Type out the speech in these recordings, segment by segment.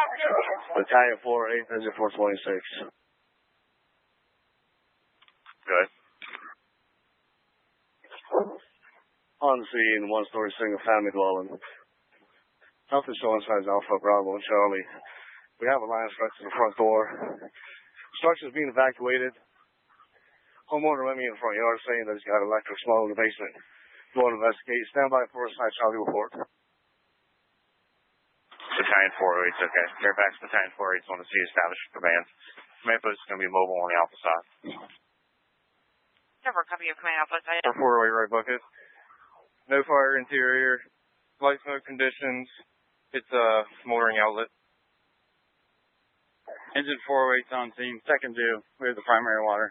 Battalion 408, engine 426. Good. On the scene, one-story single-family dwelling. Health insurance has Alpha, Bravo, and Charlie. We have a line of structure to the front door. Structure is being evacuated. Homeowner met me in the front yard saying that he's got electric small in the basement. Go on investigate. Stand by for a side Charlie report. Battalion 408, okay. Fairfax Battalion 408 on the sea established command. Command post is going to be mobile on the Alpha side. Never copy of command Alpha side. 408 right bucket. No fire interior. Light smoke conditions. It's a smoldering outlet. Engine 408's on scene. Second due. We have the primary water.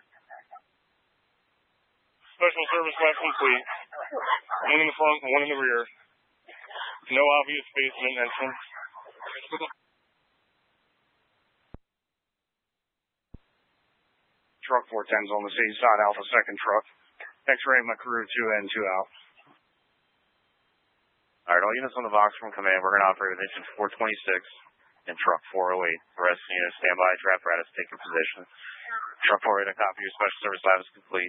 Special service lab complete. One in the front, one in the rear. No obvious basement entrance. Truck 410's on the sea side, Alpha second truck. X-ray my crew 2 in, 2 out. Alright, all units on the box from command, we're going to operate with engine 426 and truck 408. The rest of the units stand by, trap apparatus, take your position. Truck 408, a copy of your special service lab is complete.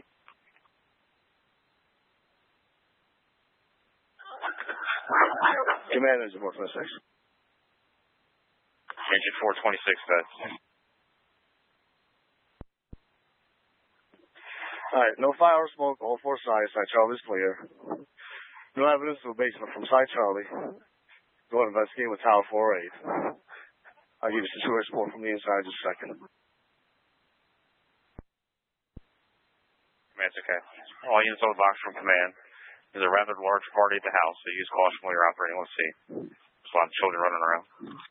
Command engine 426. Engine 426, that's. Alright, no fire or smoke, all 4 sides, side Charlie's clear. No evidence of a basement from side Charlie. Go and investigate with Tower 408. I'll give you some tour support from the inside in just a second. Command's okay. All units on the box from command. There's a rather large party at the house, so use caution while you're operating. Let's see. There's a lot of children running around.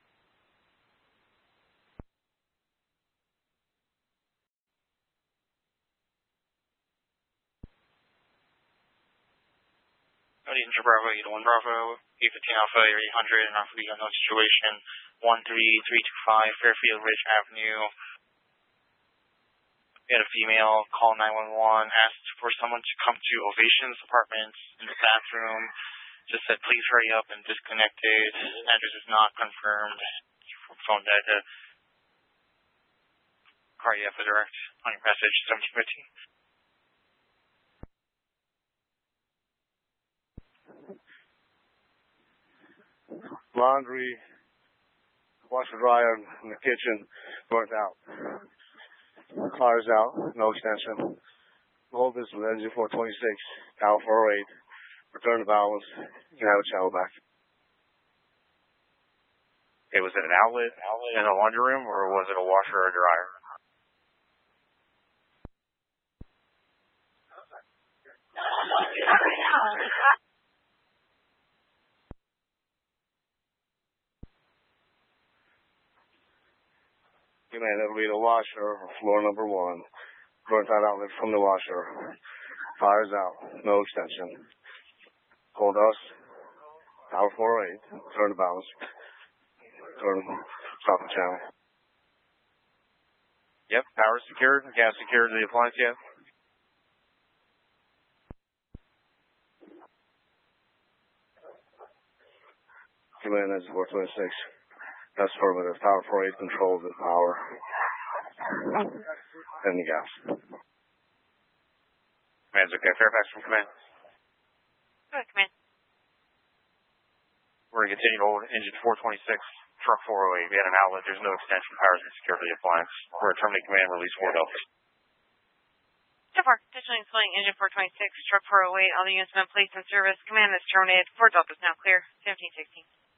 Engine Bravo, 801 Bravo, 815 Alpha, Area 800, and Alpha unknown situation, 13325 Fairfield Ridge Avenue. We had a female call 911, asked for someone to come to Ovation's apartments in the bathroom. Just said, please hurry up and disconnected. Address is not confirmed. Phone data. Car you have a direct on your message, 1715. Laundry, washer dryer in the kitchen, burnt out. Fire's out, no extension. Hold this with engine 426, Tower 408. Return to balance. You can have a channel back. Okay, was it an outlet in a laundry room, or was it a washer or a dryer? You may have read a washer or floor number 1. Burnt out outlet from the washer. Fire's out. No extension. Hold us. Tower 408. Turn to balance. Stop the channel. Yep, power secured. Gas secured to the appliance yet? Command engine 426. That's affirmative. Tower 408 controls the power and the gas. Command's okay. Fairfax from command. Good, command. We're going to continue to hold engine 426, truck 408. We had an outlet. There's no extension. Power's been secured to the appliance. We're going to terminate command, release 4 Delta. So far, additionally installing engine 426, truck 408. All the units have been placed in service. Command is terminated. 4 Delta is now clear. 1716.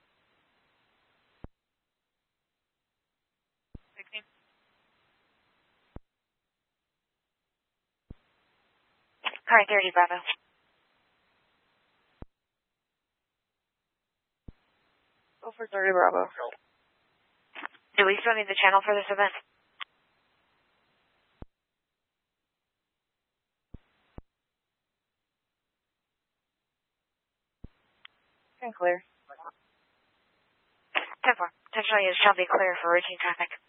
16. Car 30 Bravo. Over 30 Bravo. Do we still need the channel for this event? Clear. 10-4. Potentially it shall be clear for routine traffic.